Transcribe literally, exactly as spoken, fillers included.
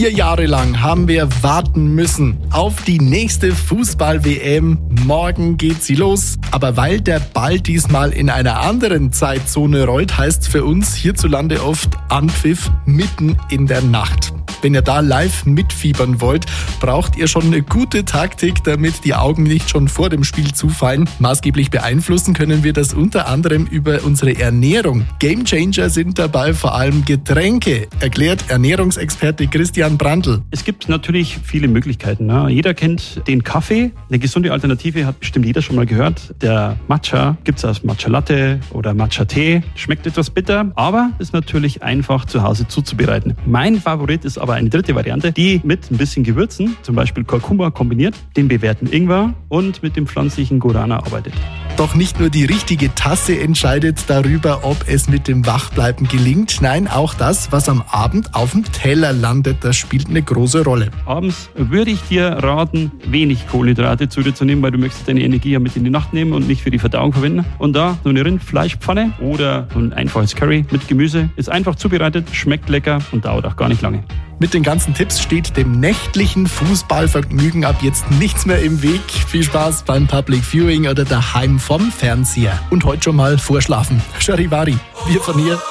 Vier Jahre lang haben wir warten müssen auf die nächste Fußball-W M. Morgen geht sie los. Aber weil der Ball diesmal in einer anderen Zeitzone rollt, heißt es für uns hierzulande oft Anpfiff mitten in der Nacht. Wenn ihr da live mitfiebern wollt, braucht ihr schon eine gute Taktik, damit die Augen nicht schon vor dem Spiel zufallen. Maßgeblich beeinflussen können wir das unter anderem über unsere Ernährung. Gamechanger sind dabei vor allem Getränke, erklärt Ernährungsexperte Christian Brandl. Es gibt natürlich viele Möglichkeiten. Ne? Jeder kennt den Kaffee. Eine gesunde Alternative hat bestimmt jeder schon mal gehört. Der Matcha gibt es als Matcha Latte oder Matcha Tee. Schmeckt etwas bitter, aber ist natürlich einfach zu Hause zuzubereiten. Mein Favorit ist aber eine dritte Variante, die mit ein bisschen Gewürzen, zum Beispiel Kurkuma, kombiniert, den bewährten Ingwer und mit dem pflanzlichen Guarana arbeitet. Doch nicht nur die richtige Tasse entscheidet darüber, ob es mit dem Wachbleiben gelingt. Nein, auch das, was am Abend auf dem Teller landet, das spielt eine große Rolle. Abends würde ich dir raten, wenig Kohlenhydrate zu dir zu nehmen, weil du möchtest deine Energie ja mit in die Nacht nehmen und nicht für die Verdauung verwenden. Und da so eine Rindfleischpfanne oder so ein einfaches Curry mit Gemüse ist einfach zubereitet, schmeckt lecker und dauert auch gar nicht lange. Mit den ganzen Tipps steht dem nächtlichen Fußballvergnügen ab jetzt nichts mehr im Weg. Viel Spaß beim Public Viewing oder daheim vom Fernseher. Und heute schon mal vorschlafen. Charivari, wir von hier.